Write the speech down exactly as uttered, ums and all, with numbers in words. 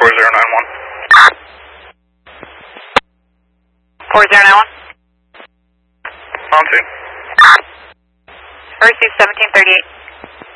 four zero nine one. four zero nine one. On two. Receive seventeen thirty-eight.